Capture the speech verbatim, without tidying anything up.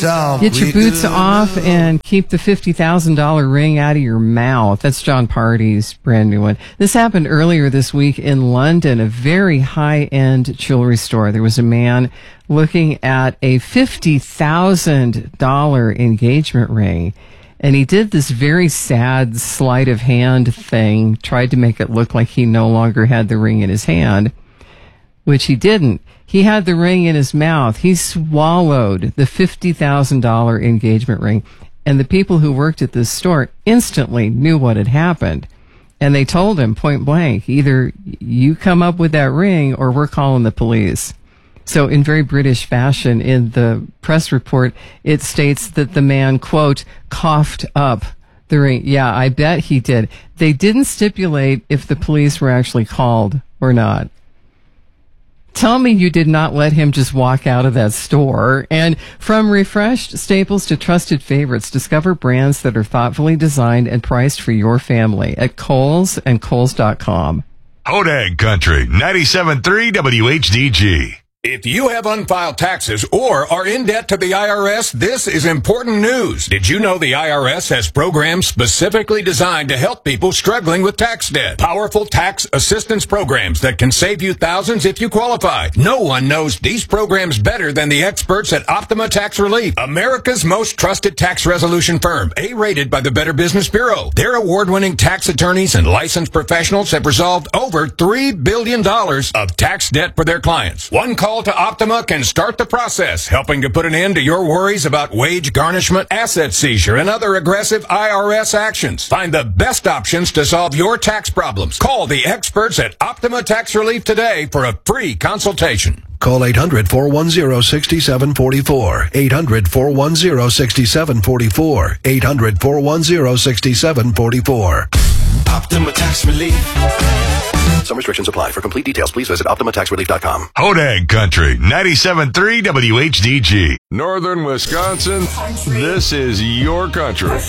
Get your boots off and keep the fifty thousand dollars ring out of your mouth. That's John Party's brand new one. This happened earlier this week in London, a very high-end jewelry store. There was a man looking at a fifty thousand dollars engagement ring, and he did this very sad sleight of hand thing, tried to make it look like he no longer had the ring in his hand, which he didn't. He had the ring in his mouth. He swallowed the fifty thousand dollars engagement ring, and the people who worked at this store instantly knew what had happened. And they told him point blank, either you come up with that ring or we're calling the police. So in very British fashion, in the press report, it states that the man, quote, coughed up the ring. Yeah, I bet he did. They didn't stipulate if the police were actually called or not. Tell me you did not let him just walk out of that store. And from refreshed staples to trusted favorites, discover brands that are thoughtfully designed and priced for your family at Kohl's and Kohl's dot com. Hodag Country, ninety-seven point three W H D G. If you have unfiled taxes or are in debt to the I R S, this is important news. Did you know the I R S has programs specifically designed to help people struggling with tax debt? Powerful tax assistance programs that can save you thousands if you qualify. No one knows these programs better than the experts at Optima Tax Relief, America's most trusted tax resolution firm, A-rated by the Better Business Bureau. Their award-winning tax attorneys and licensed professionals have resolved over three billion dollars of tax debt for their clients. One call to Optima can start the process, helping to put an end to your worries about wage garnishment, asset seizure, and other aggressive I R S actions. Find the best options to solve your tax problems. Call the experts at Optima Tax Relief today for a free consultation. Call eight hundred, four one zero, six seven four four. eight hundred, four one zero, six seven four four. eight hundred, four one zero, six seven four four. Optima Tax Relief. Some restrictions apply. For complete details, please visit Optima Tax Relief dot com. Hodag Country, ninety-seven point three W H D G. Northern Wisconsin, this is your country.